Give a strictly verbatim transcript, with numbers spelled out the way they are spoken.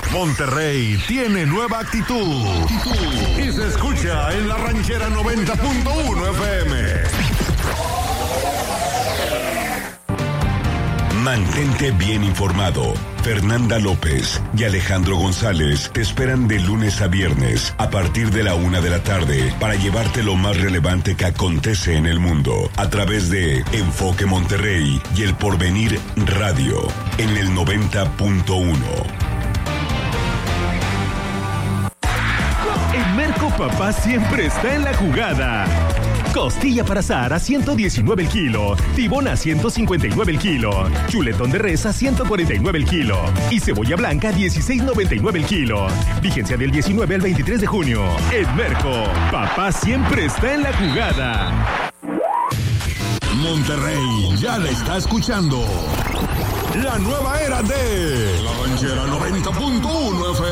Monterrey tiene nueva actitud y se escucha en la Ranchera noventa punto uno F M. Mantente bien informado. Fernanda López y Alejandro González te esperan de lunes a viernes a partir de la una de la tarde para llevarte lo más relevante que acontece en el mundo a través de Enfoque Monterrey y El Porvenir Radio en el noventa punto uno. En Merco Papá siempre está en la jugada. Costilla para asar a ciento diecinueve el kilo, tibón a ciento cincuenta y nueve el kilo, chuletón de res a ciento cuarenta y nueve el kilo y cebolla blanca a dieciséis noventa y nueve el kilo. Vigencia del diecinueve al veintitrés de junio. En Merco, papá siempre está en la jugada. Monterrey ya la está escuchando. La nueva era de La Ranchera noventa punto uno F